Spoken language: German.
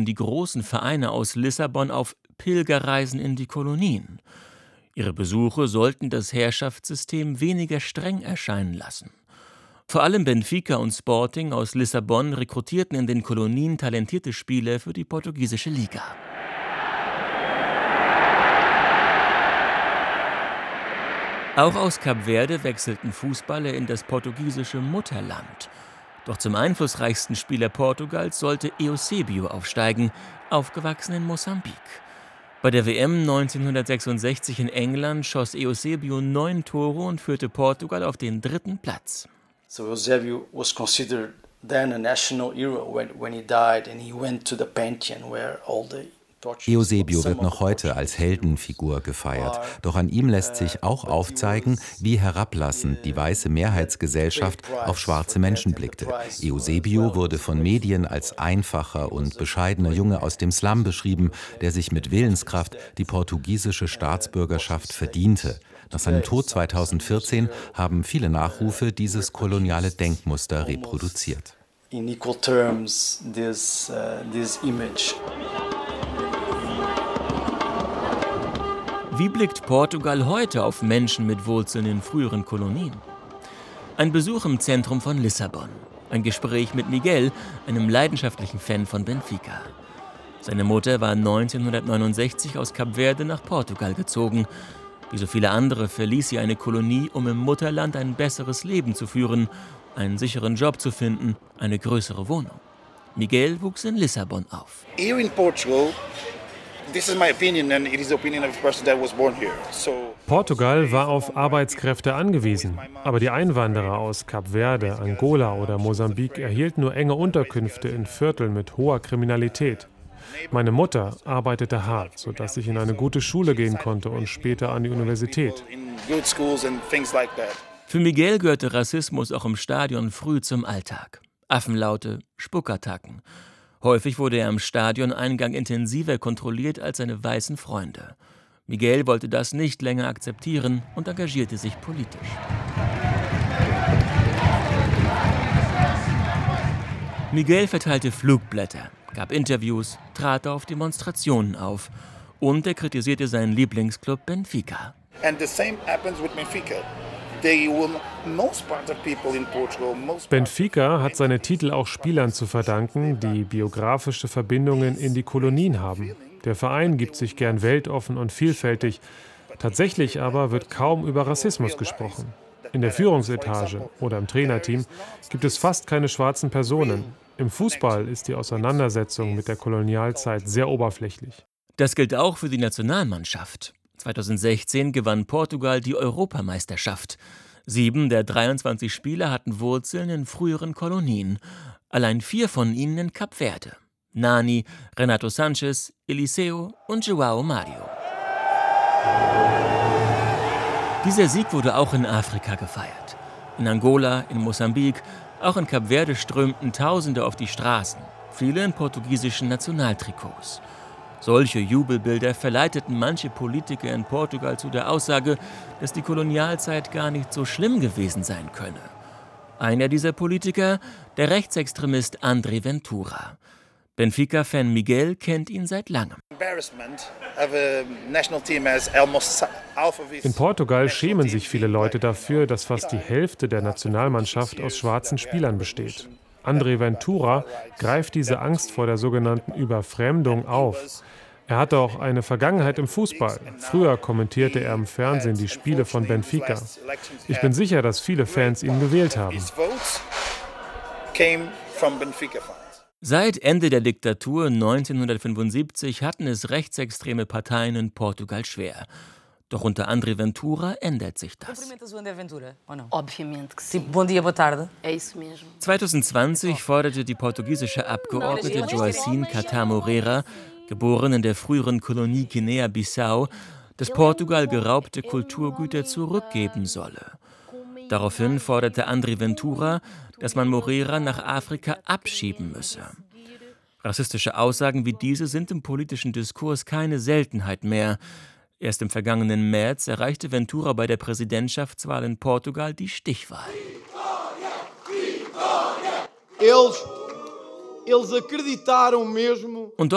die großen Vereine aus Lissabon auf Pilgerreisen in die Kolonien. Ihre Besuche sollten das Herrschaftssystem weniger streng erscheinen lassen. Vor allem Benfica und Sporting aus Lissabon rekrutierten in den Kolonien talentierte Spieler für die portugiesische Liga. Auch aus Kap Verde wechselten Fußballer in das portugiesische Mutterland. Doch zum einflussreichsten Spieler Portugals sollte Eusébio aufsteigen, aufgewachsen in Mosambik. Bei der WM 1966 in England schoss Eusébio 9 Tore und führte Portugal auf den 3. Platz. So Eusébio was considered then a national hero when he died and he went to the Pantheon where all the Eusébio wird noch heute als Heldenfigur gefeiert. Doch an ihm lässt sich auch aufzeigen, wie herablassend die weiße Mehrheitsgesellschaft auf schwarze Menschen blickte. Eusébio wurde von Medien als einfacher und bescheidener Junge aus dem Slum beschrieben, der sich mit Willenskraft die portugiesische Staatsbürgerschaft verdiente. Nach seinem Tod 2014 haben viele Nachrufe dieses koloniale Denkmuster reproduziert. In equal terms, this image. Wie blickt Portugal heute auf Menschen mit Wurzeln in früheren Kolonien? Ein Besuch im Zentrum von Lissabon. Ein Gespräch mit Miguel, einem leidenschaftlichen Fan von Benfica. Seine Mutter war 1969 aus Kap Verde nach Portugal gezogen. Wie so viele andere verließ sie eine Kolonie, um im Mutterland ein besseres Leben zu führen, einen sicheren Job zu finden, eine größere Wohnung. Miguel wuchs in Lissabon auf. Here in Portugal, this is my opinion and it is the opinion of a person that was born here. Portugal war auf Arbeitskräfte angewiesen, aber die Einwanderer aus Kap Verde, Angola oder Mosambik erhielten nur enge Unterkünfte in Vierteln mit hoher Kriminalität. Meine Mutter arbeitete hart, sodass ich in eine gute Schule gehen konnte und später an die Universität. Für Miguel gehörte Rassismus auch im Stadion früh zum Alltag. Affenlaute, Spuckattacken. Häufig wurde er am Stadioneingang intensiver kontrolliert als seine weißen Freunde. Miguel wollte das nicht länger akzeptieren und engagierte sich politisch. Miguel verteilte Flugblätter, gab Interviews, trat auf Demonstrationen auf und er kritisierte seinen Lieblingsclub Benfica. And the same happens with Benfica. Benfica hat seine Titel auch Spielern zu verdanken, die biografische Verbindungen in die Kolonien haben. Der Verein gibt sich gern weltoffen und vielfältig. Tatsächlich aber wird kaum über Rassismus gesprochen. In der Führungsetage oder im Trainerteam gibt es fast keine schwarzen Personen. Im Fußball ist die Auseinandersetzung mit der Kolonialzeit sehr oberflächlich. Das gilt auch für die Nationalmannschaft. 2016 gewann Portugal die Europameisterschaft. 7 der 23 Spieler hatten Wurzeln in früheren Kolonien. Allein 4 von ihnen in Kap Verde. Nani, Renato Sanchez, Eliseu und João Mario. Dieser Sieg wurde auch in Afrika gefeiert. In Angola, in Mosambik, auch in Kap Verde strömten Tausende auf die Straßen. Viele in portugiesischen Nationaltrikots. Solche Jubelbilder verleiteten manche Politiker in Portugal zu der Aussage, dass die Kolonialzeit gar nicht so schlimm gewesen sein könne. Einer dieser Politiker, der Rechtsextremist André Ventura. Benfica-Fan Miguel kennt ihn seit langem. In Portugal schämen sich viele Leute dafür, dass fast die Hälfte der Nationalmannschaft aus schwarzen Spielern besteht. André Ventura greift diese Angst vor der sogenannten Überfremdung auf. Er hatte auch eine Vergangenheit im Fußball. Früher kommentierte er im Fernsehen die Spiele von Benfica. Ich bin sicher, dass viele Fans ihn gewählt haben. Seit Ende der Diktatur 1975 hatten es rechtsextreme Parteien in Portugal schwer. Doch unter André Ventura ändert sich das. 2020 forderte die portugiesische Abgeordnete Joacine Catar Moreira, geboren in der früheren Kolonie Guinea-Bissau, dass Portugal geraubte Kulturgüter zurückgeben solle. Daraufhin forderte André Ventura, dass man Moreira nach Afrika abschieben müsse. Rassistische Aussagen wie diese sind im politischen Diskurs keine Seltenheit mehr. Erst im vergangenen März erreichte Ventura bei der Präsidentschaftswahl in Portugal die Stichwahl. Und